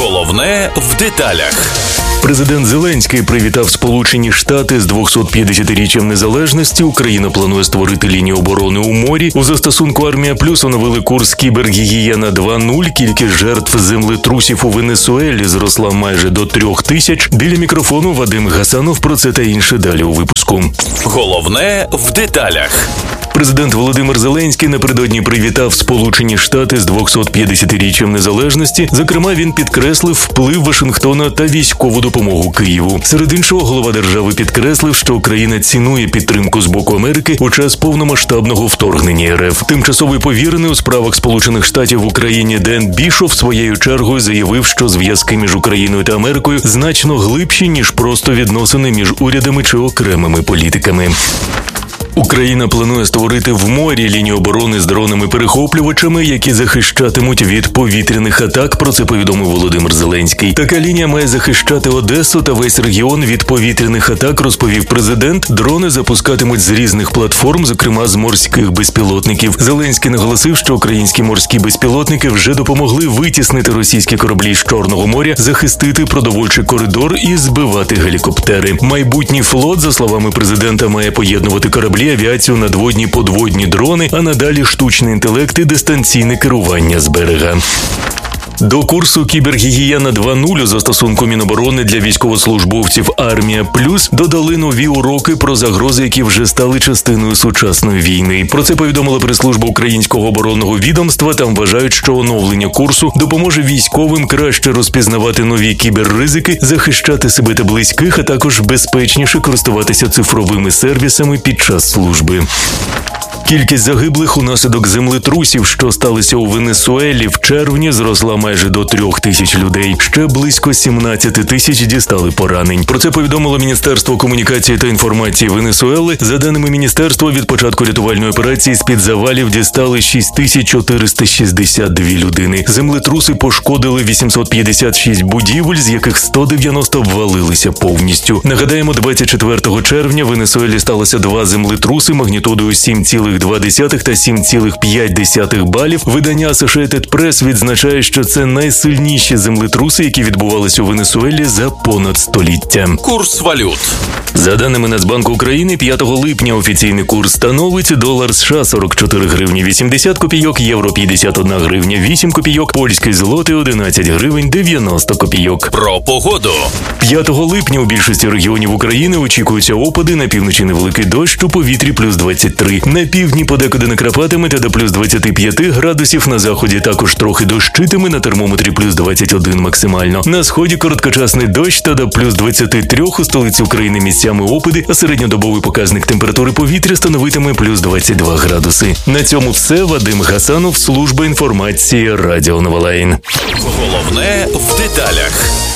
Головне в деталях. Президент Зеленський привітав Сполучені Штати з 250-річчям незалежності. Україна планує створити лінію оборони у морі. У застосунку «Армія Плюс» оновили курс «Кібергігієна 2.0». Кількість жертв землетрусів у Венесуелі зросла майже до 3000. Біля мікрофону Вадим Гасанов. Про це та інше далі у випуску. Головне в деталях. Президент Володимир Зеленський напередодні привітав Сполучені Штати з 250-річчям незалежності. Зокрема, він підкреслив вплив Вашингтона та військову допомогу Києву. Серед іншого, голова держави підкреслив, що Україна цінує підтримку з боку Америки у час повномасштабного вторгнення РФ. Тимчасовий повірений у справах Сполучених Штатів в Україні Ден Бішоф своєю чергою заявив, що зв'язки між Україною та Америкою значно глибші, ніж просто відносини між урядами чи окремими політиками. Україна планує створити в морі лінію оборони з дронами-перехоплювачами, які захищатимуть від повітряних атак, про це повідомив Володимир Зеленський. Така лінія має захищати Одесу та весь регіон від повітряних атак, розповів президент. Дрони запускатимуть з різних платформ, зокрема з морських безпілотників. Зеленський наголосив, що українські морські безпілотники вже допомогли витіснити російські кораблі з Чорного моря, захистити продовольчий коридор і збивати гелікоптери. Майбутній флот, за словами президента, має поєднувати кораблі, авіацію, надводні, подводні дрони, а надалі штучний інтелект і дистанційне керування з берега. До курсу «Кібергігієна 2.0» у застосунку Міноборони для військовослужбовців «Армія Плюс» додали нові уроки про загрози, які вже стали частиною сучасної війни. Про це повідомила прес-служба Українського оборонного відомства. Там вважають, що оновлення курсу допоможе військовим краще розпізнавати нові кіберризики, захищати себе та близьких, а також безпечніше користуватися цифровими сервісами під час служби. Кількість загиблих унаслідок землетрусів, що сталися у Венесуелі, в червні зросла майже до 3000 людей. Ще близько 17 тисяч дістали поранень. Про це повідомило Міністерство комунікації та інформації Венесуели. За даними міністерства, від початку рятувальної операції з-під завалів дістали 6462 людини. Землетруси пошкодили 856 будівель, з яких 190 обвалилися повністю. Нагадаємо, 24 червня в Венесуелі сталося 2 землетруси магнітудою 7,2 та 7,5 балів. Видання Associated Press відзначає, що це найсильніші землетруси, які відбувалися у Венесуелі за понад століття. Курс валют. За даними Нацбанку України, 5 липня офіційний курс становить долар США 44 гривні 80 копійок, євро 51 гривня 8 копійок, польський злотий 11 гривень 90 копійок. Про погоду. 5 липня у більшості регіонів України очікуються опади, на півночі невеликий дощ, у повітрі плюс 23. На півдні подекуди накрапатиме та до плюс 25 градусів, на заході також трохи дощитиме, на термометрі плюс 21 максимально. На сході короткочасний дощ та до плюс 23, у столиці України місцями опади, а середньодобовий показник температури повітря становитиме плюс 22 градуси. На цьому все. Вадим Гасанов, служба інформації Радіо Новолайн. Головне в деталях.